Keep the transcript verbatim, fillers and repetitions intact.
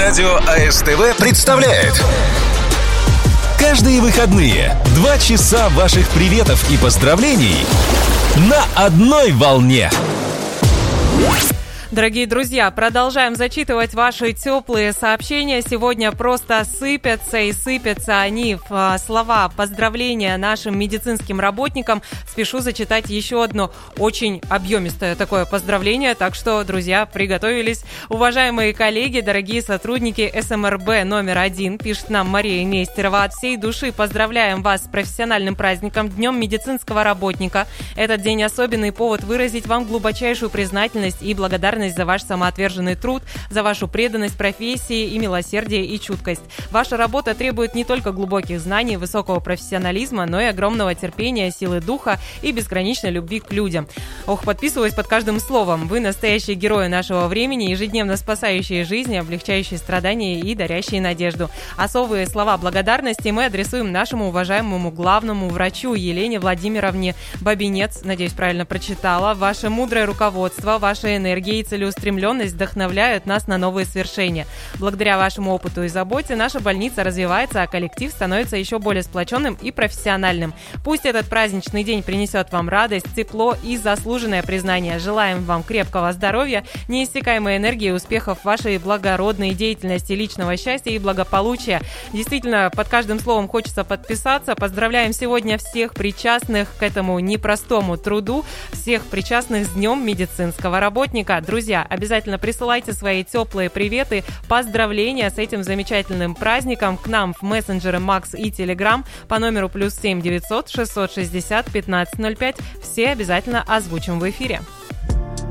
Радио АСТВ представляет каждые выходные два часа ваших приветов и поздравлений на одной волне. Дорогие друзья, продолжаем зачитывать ваши теплые сообщения. Сегодня просто сыпятся и сыпятся они в слова поздравления нашим медицинским работникам. Спешу зачитать еще одно очень объемистое такое поздравление, так что, друзья, приготовились. Уважаемые коллеги, дорогие сотрудники СМРБ номер один, пишет нам Мария Нестерова, от всей души поздравляем вас с профессиональным праздником, Днем медицинского работника. Этот день особенный повод выразить вам глубочайшую признательность и благодарность за ваш самоотверженный труд, за вашу преданность профессии и милосердие и чуткость. Ваша работа требует не только глубоких знаний, высокого профессионализма, но и огромного терпения, силы духа и безграничной любви к людям. Ох, подписываюсь под каждым словом. Вы настоящие герои нашего времени, ежедневно спасающие жизни, облегчающие страдания и дарящие надежду. Особые слова благодарности мы адресуем нашему уважаемому главному врачу Елене Владимировне Бабинец. Надеюсь, правильно прочитала. Ваше мудрое руководство, ваша энергия и целеустремленность вдохновляют нас на новые свершения. Благодаря вашему опыту и заботе наша больница развивается, а коллектив становится еще более сплоченным и профессиональным. Пусть этот праздничный день принесет вам радость, тепло и заслуженное признание. Желаем вам крепкого здоровья, неиссякаемой энергии и успехов в вашей благородной деятельности, личного счастья и благополучия. Действительно, под каждым словом хочется подписаться. Поздравляем сегодня всех причастных к этому непростому труду, всех причастных с Днем медицинского работника. Друзья, обязательно присылайте свои теплые приветы, поздравления с этим замечательным праздником к нам в мессенджеры Макс и Телеграм по номеру плюс семь девятьсот шестьсот шестьдесят пятнадцать ноль пять. Все обязательно озвучим в эфире.